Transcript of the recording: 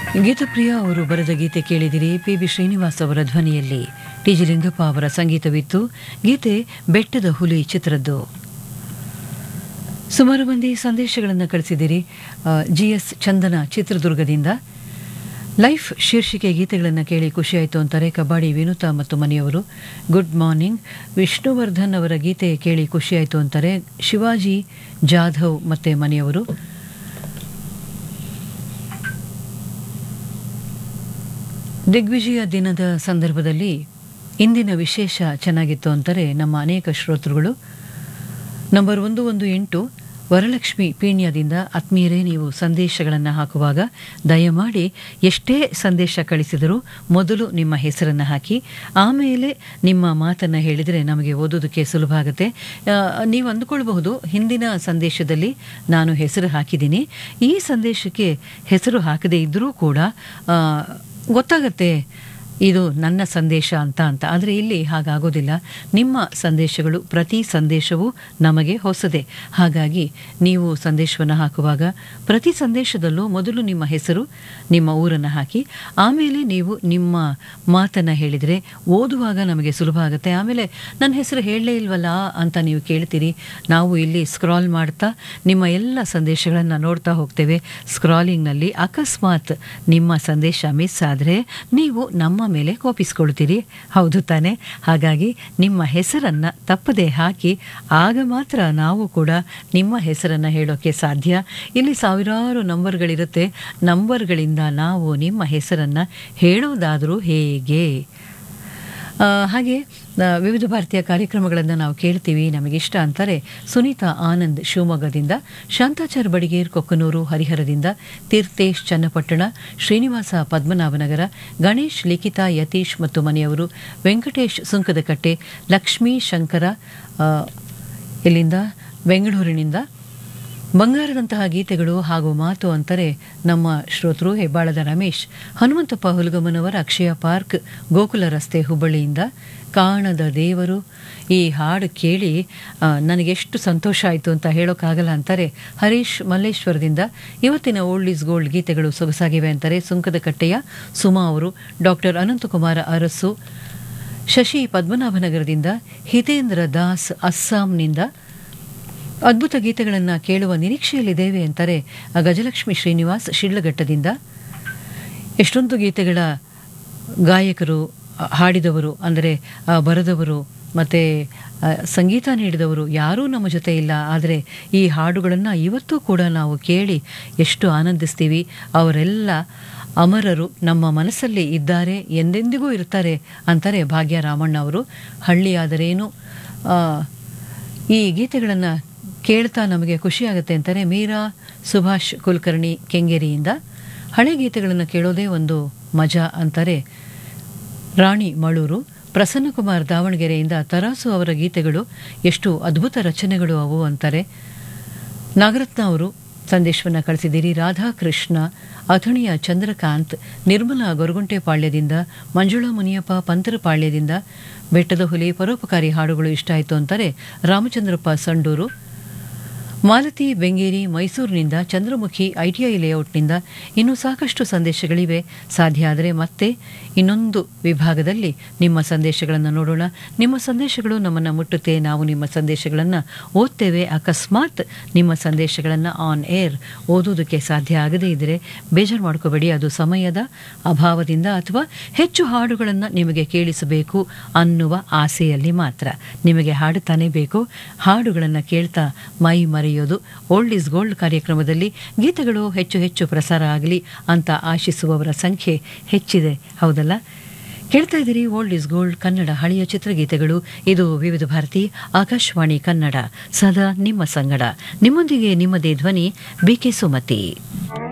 ಗೀತಪ್ರಿಯ ಅವರು ಬರೆದ ಗೀತೆ ಕೇಳಿದಿರಿ. ಪಿ.ಬಿ. ಶ್ರೀನಿವಾಸ್ ಅವರ ಧ್ವನಿಯಲ್ಲಿ. ಟಿ.ಜಿ. ಲಿಂಗಪ್ಪ ಅವರ ಸಂಗೀತವಿತ್ತು. ಗೀತೆ ಬೆಟ್ಟದ ಹುಲಿ ಚಿತ್ರದ್ದು. ಸುಮಾರು ಮಂದಿ ಸಂದೇಶಗಳನ್ನು ಕಳಿಸಿದಿರಿ. ಜಿ.ಎಸ್. ಚಂದನ ಚಿತ್ರದುರ್ಗದಿಂದ ಲೈಫ್ ಶೀರ್ಷಿಕೆ ಗೀತೆಗಳನ್ನು ಕೇಳಿ ಖುಷಿಯಾಯಿತು ಅಂತಾರೆ ಕಬಾಡಿ ವಿನುತಾ ಮತ್ತು ಮನೆಯವರು. Good morning. ವಿಷ್ಣುವರ್ಧನ್ ಅವರ ಗೀತೆ ಕೇಳಿ ಖುಷಿಯಾಯಿತು ಅಂತಾರೆ ಶಿವಾಜಿ ಜಾಧವ್ ಮತ್ತು ಮನೆಯವರು. ದಿಗ್ವಿಜಯ ದಿನದ ಸಂದರ್ಭದಲ್ಲಿ ಇಂದಿನ ವಿಶೇಷ ಚೆನ್ನಾಗಿತ್ತು ಅಂತಾರೆ ನಮ್ಮ ಅನೇಕ ಶ್ರೋತೃಗಳು. ನಂಬರ್ 118 ವರಲಕ್ಷ್ಮಿ ಪೀಣ್ಯದಿಂದ, ಆತ್ಮೀಯರೇ, ನೀವು ಸಂದೇಶಗಳನ್ನು ಹಾಕುವಾಗ ದಯಮಾಡಿ ಎಷ್ಟೇ ಸಂದೇಶ ಕಳಿಸಿದರೂ ಮೊದಲು ನಿಮ್ಮ ಹೆಸರನ್ನು ಹಾಕಿ, ಆಮೇಲೆ ನಿಮ್ಮ ಮಾತನ್ನು ಹೇಳಿದರೆ ನಮಗೆ ಓದೋದಕ್ಕೆ ಸುಲಭ ಆಗುತ್ತೆ. ನೀವು ಅಂದುಕೊಳ್ಬಹುದು, ಹಿಂದಿನ ಸಂದೇಶದಲ್ಲಿ ನಾನು ಹೆಸರು ಹಾಕಿದ್ದೀನಿ, ಈ ಸಂದೇಶಕ್ಕೆ ಹೆಸರು ಹಾಕದೇ ಇದ್ದರೂ ಕೂಡ ಗೊತ್ತಾಗತ್ತೆ ಇದು ನನ್ನ ಸಂದೇಶ ಅಂತ. ಆದರೆ ಇಲ್ಲಿ ಹಾಗಾಗೋದಿಲ್ಲ. ನಿಮ್ಮ ಸಂದೇಶಗಳು, ಪ್ರತಿ ಸಂದೇಶವೂ ನಮಗೆ ಹೊಸದೇ. ಹಾಗಾಗಿ ನೀವು ಸಂದೇಶವನ್ನು ಹಾಕುವಾಗ ಪ್ರತಿ ಸಂದೇಶದಲ್ಲೂ ಮೊದಲು ನಿಮ್ಮ ಹೆಸರು, ನಿಮ್ಮ ಊರನ್ನು ಹಾಕಿ, ಆಮೇಲೆ ನೀವು ನಿಮ್ಮ ಮಾತನ್ನು ಹೇಳಿದರೆ ಓದುವಾಗ ನಮಗೆ ಸುಲಭ ಆಗುತ್ತೆ. ಆಮೇಲೆ ನನ್ನ ಹೆಸರು ಹೇಳಲೇ ಇಲ್ವಲ್ಲ ಅಂತ ನೀವು ಕೇಳ್ತೀರಿ. ನಾವು ಇಲ್ಲಿ ಸ್ಕ್ರಾಲ್ ಮಾಡ್ತಾ ನಿಮ್ಮ ಎಲ್ಲ ಸಂದೇಶಗಳನ್ನು ನೋಡ್ತಾ ಹೋಗ್ತೇವೆ. ಸ್ಕ್ರಾಲಿಂಗ್ನಲ್ಲಿ ಅಕಸ್ಮಾತ್ ನಿಮ್ಮ ಸಂದೇಶ ಮಿಸ್ ಆದರೆ ನೀವು ನಮ್ಮ ಮೇಲೆ ಕೋಪಿಸ್ಕೊಳ್ತೀರಿ, ಹೌದು ತಾನೆ? ಹಾಗಾಗಿ ನಿಮ್ಮ ಹೆಸರನ್ನು ತಪ್ಪದೆ ಹಾಕಿ, ಆಗ ಮಾತ್ರ ನಾವು ಕೂಡ ನಿಮ್ಮ ಹೆಸರನ್ನು ಹೇಳೋಕ್ಕೆ ಸಾಧ್ಯ. ಇಲ್ಲಿ ಸಾವಿರಾರು ನಂಬರ್ಗಳಿರುತ್ತೆ. ನಂಬರ್ಗಳಿಂದ ನಾವು ನಿಮ್ಮ ಹೆಸರನ್ನು ಹೇಳೋದಾದರೂ ಹೇಗೆ? ಹಾಗೆ ವಿವಿಧ ಭಾರತೀಯ ಕಾರ್ಯಕ್ರಮಗಳನ್ನು ನಾವು ಕೇಳ್ತೀವಿ, ನಮಗಿಷ್ಟ ಅಂತಾರೆ ಸುನೀತಾ ಆನಂದ್ ಶಿವಮೊಗ್ಗದಿಂದ, ಶಾಂತಾಚಾರ್ ಬಡಿಗೇರ್ ಕೊಕ್ಕನೂರು ಹರಿಹರದಿಂದ, ತೀರ್ಥೇಶ್ ಚನ್ನಪಟ್ಟಣ, ಶ್ರೀನಿವಾಸ ಪದ್ಮನಾಭನಗರ, ಗಣೇಶ್ ಲಿಖಿತಾ ಯತೀಶ್ ಮತ್ತು ಮನೆಯವರು, ವೆಂಕಟೇಶ್ ಸುಂಕದಕಟ್ಟೆ, ಲಕ್ಷ್ಮೀ ಶಂಕರ ಇಲ್ಲಿಂದ ಬೆಂಗಳೂರಿನಿಂದ. ಬಂಗಾರದಂತಹ ಗೀತೆಗಳು ಹಾಗೂ ಮಾತು ಅಂತಾರೆ ನಮ್ಮ ಶ್ರೋತೃ ಹೆಬ್ಬಾಳದ ರಮೇಶ್. ಹನುಮಂತಪ್ಪ ಹುಲಗಮ್ಮನವರ ಅಕ್ಷಯ ಪಾರ್ಕ್, ಗೋಕುಲ ರಸ್ತೆ, ಹುಬ್ಬಳ್ಳಿಯಿಂದ. ಕಾಣದ ದೇವರು, ಈ ಹಾಡು ಕೇಳಿ ನನಗೆಷ್ಟು ಸಂತೋಷ ಆಯಿತು ಅಂತ ಹೇಳೋಕ್ಕಾಗಲ್ಲ ಅಂತಾರೆ ಹರೀಶ್ ಮಲ್ಲೇಶ್ವರದಿಂದ. ಇವತ್ತಿನ ಓಲ್ಡ್ ಈಸ್ ಗೋಲ್ಡ್ ಗೀತೆಗಳು ಸೊಗಸಾಗಿವೆ ಅಂತಾರೆ ಸುಂಕದಕಟ್ಟೆಯ ಸುಮಾ ಅವರು. ಡಾಕ್ಟರ್ ಅನಂತಕುಮಾರ ಅರಸು, ಶಶಿ ಪದ್ಮನಾಭನಗರದಿಂದ, ಹಿತೇಂದ್ರ ದಾಸ್ ಅಸ್ಸಾಂನಿಂದ. ಅದ್ಭುತ ಗೀತೆಗಳನ್ನು ಕೇಳುವ ನಿರೀಕ್ಷೆಯಲ್ಲಿದ್ದೇವೆ ಅಂತಾರೆ ಗಜಲಕ್ಷ್ಮಿ ಶ್ರೀನಿವಾಸ್ ಶಿಡ್ಲಘಟ್ಟದಿಂದ. ಎಷ್ಟೊಂದು ಗೀತೆಗಳ ಗಾಯಕರು, ಹಾಡಿದವರು ಅಂದರೆ ಬರೆದವರು ಮತ್ತು ಸಂಗೀತ ನೀಡಿದವರು ಯಾರೂ ನಮ್ಮ ಜೊತೆ ಇಲ್ಲ. ಆದರೆ ಈ ಹಾಡುಗಳನ್ನು ಇವತ್ತೂ ಕೂಡ ನಾವು ಕೇಳಿ ಎಷ್ಟು ಆನಂದಿಸ್ತೀವಿ. ಅವರೆಲ್ಲ ಅಮರರು, ನಮ್ಮ ಮನಸ್ಸಲ್ಲಿ ಇದ್ದಾರೆ, ಎಂದೆಂದಿಗೂ ಇರ್ತಾರೆ ಅಂತಾರೆ ಭಾಗ್ಯ ರಾಮಣ್ಣ ಅವರು. ಹಳ್ಳಿಯಾದರೇನು, ಈ ಗೀತೆಗಳನ್ನು ಕೇಳ್ತಾ ನಮಗೆ ಖುಷಿಯಾಗುತ್ತೆ ಅಂತಾರೆ ಮೀರಾ ಸುಭಾಷ್ ಕುಲಕರ್ಣಿ ಕೆಂಗೇರಿಯಿಂದ. ಹಳೆ ಗೀತೆಗಳನ್ನು ಕೇಳೋದೇ ಒಂದು ಮಜಾ ಅಂತಾರೆ ರಾಣಿ ಮಳೂರು. ಪ್ರಸನ್ನಕುಮಾರ್ ದಾವಣಗೆರೆಯಿಂದ, ತರಾಸು ಅವರ ಗೀತೆಗಳು ಎಷ್ಟು ಅದ್ಭುತ ರಚನೆಗಳು ಅವು ಅಂತಾರೆ. ನಾಗರತ್ನ ಅವರು ಸಂದೇಶವನ್ನು ಕಳಿಸಿದ್ದೀರಿ. ರಾಧಾಕೃಷ್ಣ ಅಥಣಿಯ ಚಂದ್ರಕಾಂತ್, ನಿರ್ಮಲಾ ಗೊರಗುಂಟೆಪಾಳ್ಯದಿಂದ, ಮಂಜುಳಾ ಮುನಿಯಪ್ಪ ಪಂತರಪಾಳ್ಯದಿಂದ. ಬೆಟ್ಟದ ಹುಲಿ ಪರೋಪಕಾರಿ ಹಾಡುಗಳು ಇಷ್ಟ ಆಯಿತು ಅಂತಾರೆ ರಾಮಚಂದ್ರಪ್ಪ ಸಂಡೂರು. ಮಾಲತಿ ಬೆಂಗೇರಿ ಮೈಸೂರಿನಿಂದ, ಚಂದ್ರಮುಖಿ ಐಟಿಐ ಲೇಔಟ್ನಿಂದ. ಇನ್ನೂ ಸಾಕಷ್ಟು ಸಂದೇಶಗಳಿವೆ. ಸಾಧ್ಯ ಆದರೆ ಮತ್ತೆ ಇನ್ನೊಂದು ವಿಭಾಗದಲ್ಲಿ ನಿಮ್ಮ ಸಂದೇಶಗಳನ್ನು ನೋಡೋಣ. ನಿಮ್ಮ ಸಂದೇಶಗಳು ನಮ್ಮನ್ನು ಮುಟ್ಟುತ್ತೆ, ನಾವು ನಿಮ್ಮ ಸಂದೇಶಗಳನ್ನು ಓದ್ತೇವೆ. ಅಕಸ್ಮಾತ್ ನಿಮ್ಮ ಸಂದೇಶಗಳನ್ನು ಆನ್ ಏರ್ ಓದೋದಕ್ಕೆ ಸಾಧ್ಯ ಆಗದೇ ಇದ್ದರೆ ಬೇಜಾರು ಮಾಡ್ಕೋಬೇಡಿ. ಅದು ಸಮಯದ ಅಭಾವದಿಂದ ಅಥವಾ ಹೆಚ್ಚು ಹಾಡುಗಳನ್ನು ನಿಮಗೆ ಕೇಳಿಸಬೇಕು ಅನ್ನುವ ಆಸೆಯಲ್ಲಿ ಮಾತ್ರ. ನಿಮಗೆ ಹಾಡುತ್ತಾನೇ ಬೇಕು, ಹಾಡುಗಳನ್ನು ಕೇಳ್ತಾ ಮೈ ಮರೆಯೋದು. ಓಲ್ಡ್ ಈಸ್ ಗೋಲ್ಡ್ ಕಾರ್ಯಕ್ರಮದಲ್ಲಿ ಗೀತೆಗಳು ಹೆಚ್ಚು ಹೆಚ್ಚು ಪ್ರಸಾರ ಆಗಲಿ ಅಂತ ಆಶಿಸುವವರ ಸಂಖ್ಯೆ ಹೆಚ್ಚಿದೆ, ಹೌದಲ್ಲ? ಕೇಳ್ತಾ ಇದ್ದೀರಿ ಓಲ್ಡ್ ಈಸ್ ಗೋಲ್ಡ್ ಕನ್ನಡ ಹಳೆಯ ಚಿತ್ರಗೀತೆಗಳು. ಇದು ವಿವಿಧ ಭಾರತಿ ಆಕಾಶವಾಣಿ ಕನ್ನಡ, ಸದಾ ನಿಮ್ಮ ಸಂಗಡ. ನಿಮ್ಮೊಂದಿಗೆ ನಿಮ್ಮದೇ ಧ್ವನಿ, ಬಿ.ಕೆ. ಸುಮತಿ.